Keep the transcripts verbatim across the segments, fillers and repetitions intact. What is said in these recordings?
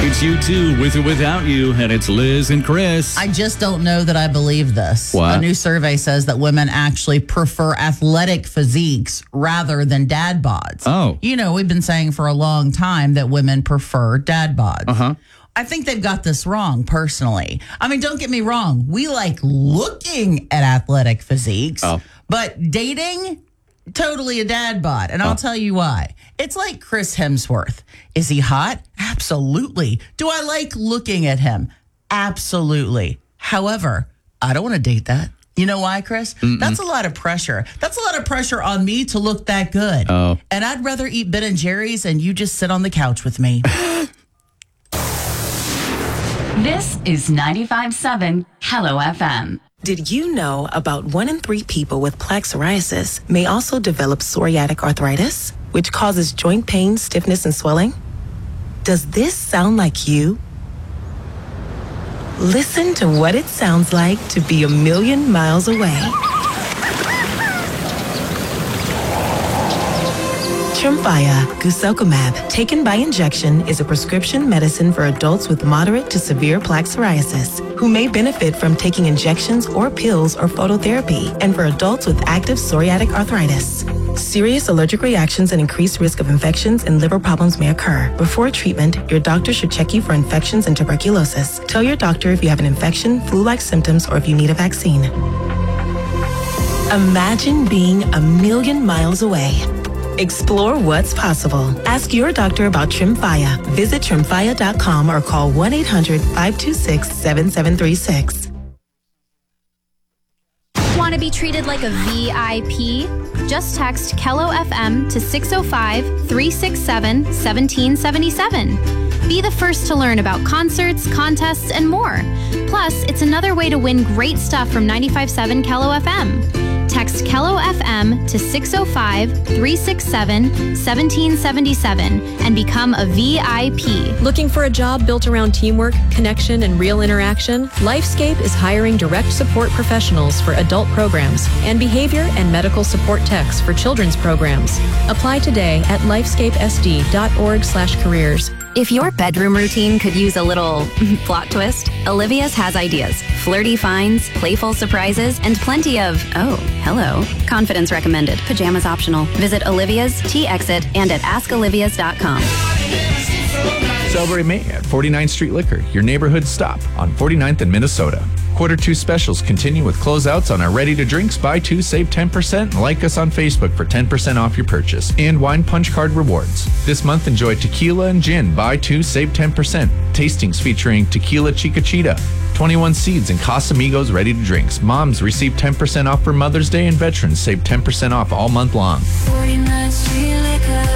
It's you too, with or without you, and it's Liz and Chris. I just don't know that I believe this. What? A new survey says that women actually prefer athletic physiques rather than dad bods. Oh. You know, we've been saying for a long time that women prefer dad bods. Uh-huh. I think they've got this wrong, personally. I mean, don't get me wrong. We like looking at athletic physiques, Oh. but dating, totally a dad bod. And I'll Oh. tell you why. It's like Chris Hemsworth. Is he hot? Absolutely. Do I like looking at him? Absolutely. However, I don't want to date that. You know why, Chris? Mm-mm. That's a lot of pressure. That's a lot of pressure on me to look that good. Oh. And I'd rather eat Ben and Jerry's and you just sit on the couch with me. This is ninety-five point seven Hello F M. Did you know about one in three people with plaque psoriasis may also develop psoriatic arthritis, which causes joint pain, stiffness, and swelling? Does this sound like you? Listen to what it sounds like to be a million miles away. Tremfya guselkumab, taken by injection, is a prescription medicine for adults with moderate to severe plaque psoriasis who may benefit from taking injections or pills or phototherapy, and for adults with active psoriatic arthritis. Serious allergic reactions and increased risk of infections and liver problems may occur. Before treatment, your doctor should check you for infections and tuberculosis. Tell your doctor if you have an infection, flu-like symptoms, or if you need a vaccine. Imagine being a million miles away. Explore what's possible. Ask your doctor about Tremfya. Visit tremfya dot com or call one eight hundred five two six seven seven three six. Want to be treated like a V I P? Just text Kello F M to six oh five, three six seven, one seven seven seven. Be the first to learn about concerts, contests, and more. Plus, it's another way to win great stuff from ninety-five point seven Kello F M. Text Kello F M to six oh five, three six seven, one seven seven seven and become a V I P. Looking for a job built around teamwork, connection, and real interaction? Lifescape is hiring direct support professionals for adult programs and behavior and medical support techs for children's programs. Apply today at lifescapesd.org slash careers. If your bedroom routine could use a little plot twist, Olivia's has ideas. Flirty finds, playful surprises, and plenty of, oh, hello, confidence recommended, pajamas optional. Visit Olivia's, T-Exit, and at ask olivias dot com. Celebrate May at forty-ninth Street Liquor, your neighborhood stop on forty-ninth and Minnesota. Quarter two specials continue with closeouts on our ready-to-drinks. Buy two, save ten percent. Like us on Facebook for ten percent off your purchase. And Wine Punch Card rewards. This month, enjoy tequila and gin. Buy two, save ten percent. Tastings featuring Tequila Chica Cheetah, twenty-one Seeds, and Casamigos ready-to-drinks. Moms receive ten percent off for Mother's Day, and veterans save ten percent off all month long. forty-ninth Street Liquor.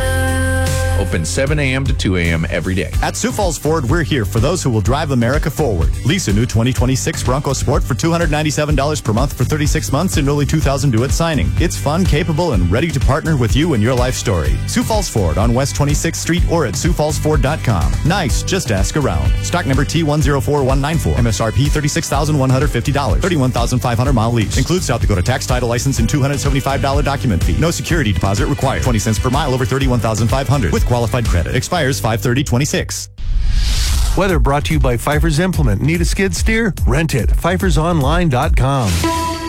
Open seven a.m. to two a.m. every day. At Sioux Falls Ford, we're here for those who will drive America forward. Lease a new twenty twenty-six Bronco Sport for two hundred ninety-seven dollars per month for thirty-six months and only two thousand dollars due at signing. It's fun, capable, and ready to partner with you in your life story. Sioux Falls Ford on West twenty-sixth Street or at sioux falls ford dot com. Nice, just ask around. Stock number T one zero four one nine four. M S R P thirty-six thousand one hundred fifty dollars. thirty-one thousand five hundred mile lease. Includes South Dakota tax, title, license, and two hundred seventy-five dollars document fee. No security deposit required. twenty cents per mile over thirty-one thousand five hundred dollars with qualified credit. Expires five thirty twenty-six. Weather brought to you by Pfeiffer's Implement. Need a skid steer? Rent it. Pfeiffer's online dot com.